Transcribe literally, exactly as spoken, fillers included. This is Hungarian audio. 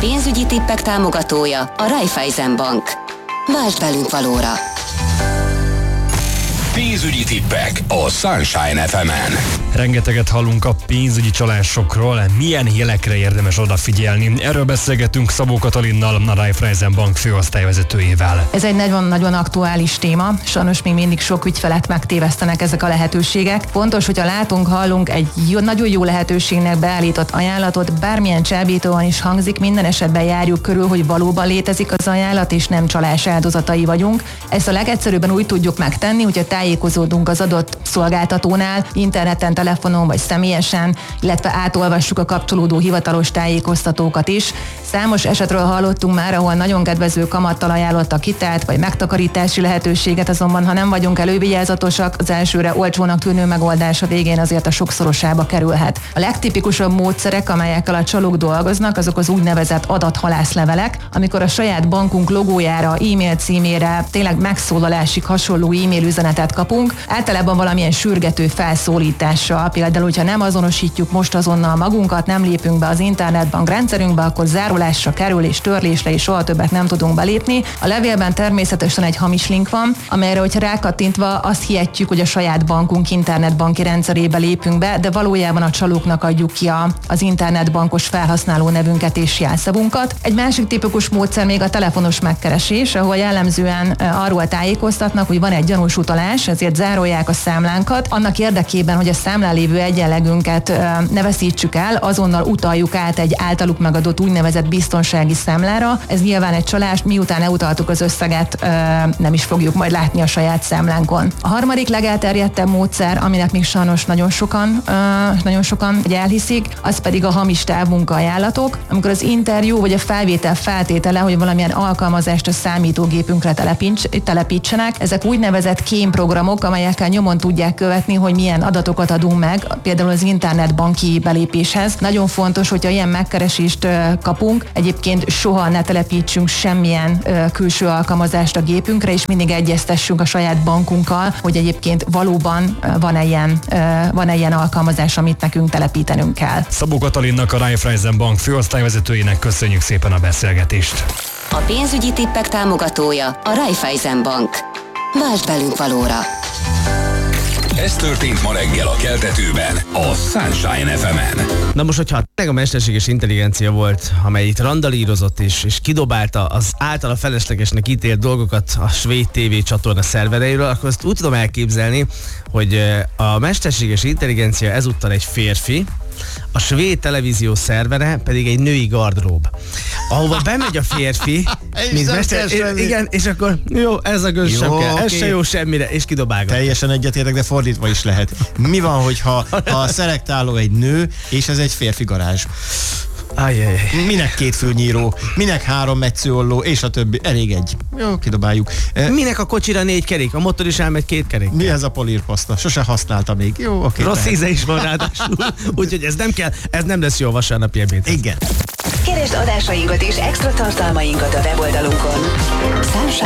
pénzügyi tippek támogatója a Raiffeisen Bank. Váltsd velünk valóra! Pénzügyi tippek a Sunshine ef emen. Rengeteget hallunk a pénzügyi csalásokról, milyen jelekre érdemes odafigyelni. Erről beszélgetünk Szabó Katalinnal, a Raiffeisen Bank főosztályvezetőjével. Ez egy nagyon-nagyon aktuális téma, sajnos még mindig sok ügyfelet megtévesztenek ezek a lehetőségek. Fontos, hogyha látunk, hallunk egy jó, nagyon jó lehetőségnek beállított ajánlatot, bármilyen csábítóan is hangzik, minden esetben járjuk körül, hogy valóban létezik az ajánlat, és nem csalás áldozatai vagyunk. Ezt a legegyszerűbben úgy tudjuk megtenni, hogyha tájékozódunk az adott szolgáltatónál, interneten, telefonon vagy személyesen, illetve átolvassuk a kapcsolódó hivatalos tájékoztatókat is. Számos esetről hallottunk már, ahol nagyon kedvező kamattal ajánlottak hitelt vagy megtakarítási lehetőséget, azonban ha nem vagyunk elővigyázatosak, az elsőre olcsónak tűnő megoldás a végén azért a sokszorosába kerülhet. A legtipikusabb módszerek, amelyekkel a csalók dolgoznak, azok az úgynevezett adathalászlevelek, amikor a saját bankunk logójára, e-mail címére, tényleg megszólalásig hasonló e-mail üzenetet kapunk, általában valamilyen sürgető felszólítással. Például, hogyha nem azonosítjuk most azonnal magunkat, nem lépünk be az internetbank rendszerünkbe, akkor zárulásra kerül és törlésre és soha többet nem tudunk belépni. A levélben természetesen egy hamis link van, amelyre, hogyha rákattintva azt hihetjük, hogy a saját bankunk internetbanki rendszerébe lépünk be, de valójában a csalóknak adjuk ki a, az internetbankos felhasználó nevünket és jelszavunkat. Egy másik tipikus módszer még a telefonos megkeresés, ahol jellemzően arról tájékoztatnak, hogy van egy gyanús utalás, ezért zárolják a számlánkat. Annak érdekében, hogy a számlán lévő egyenlegünket ne veszítsük el, azonnal utaljuk át egy általuk megadott úgynevezett biztonsági számlára. Ez nyilván egy csalás, miután elutaltuk az összeget, nem is fogjuk majd látni a saját számlánkon. A harmadik legelterjedtebb módszer, aminek még sajnos nagyon sokan, nagyon sokan elhiszik, az pedig a hamis távmunkaajánlatok, amikor az interjú vagy a felvétel feltétele, hogy valamilyen alkalmazást a számítógépünkre telepítsenek. Ezek úgynevezett kémprogramok, amelyekkel nyomon tudják követni, hogy milyen adatokat adunk meg, például az internetbanki belépéshez. Nagyon fontos, hogyha ilyen megkeresést kapunk, egyébként soha ne telepítsünk semmilyen külső alkalmazást a gépünkre, és mindig egyeztessünk a saját bankunkkal, hogy egyébként valóban van-e ilyen, van-e ilyen alkalmazás, amit nekünk telepítenünk kell. Szabó Katalinnak, a Raiffeisen Bank főosztályvezetőjének köszönjük szépen a beszélgetést. A pénzügyi tippek támogatója a Raiffeisen Bank. Váltsd velünk valóra! Ez történt ma reggel a keltetőben, a Sunshine ef emen. Na most, hogyha tényleg a mesterséges intelligencia volt, amely itt randalírozott és, és kidobálta az általa feleslegesnek ítélt dolgokat a svéd tévé csatorna szervereiről, akkor azt úgy tudom elképzelni, hogy a mesterséges intelligencia ezúttal egy férfi, a svéd televízió szervere pedig egy női gardrób, ahova bemegy a férfi, mint mester, igen, és akkor jó, ez a gőz sem kell, okay. Ez se jó semmire, és kidobálgat. Teljesen egyetértek, de fordítva is lehet. Mi van, hogyha ha a szelektáló egy nő, és ez egy férfi garázs? Ajjaj. Minek két fülnyíró, minek három metszőolló, és a többi. Elég egy. Jó, kidobáljuk. Minek a kocsira négy kerék? A motor is elmegy két kerék. Mi ez a polírpaszta? Sose használta még. Jó, oké. Rossz íze is van ráadásul. Úgyhogy ez nem kell, ez nem lesz jó vasárnapi ebéd. Igen. Keresd adásainkat és extra tartalmainkat a weboldalunkon. Sunshine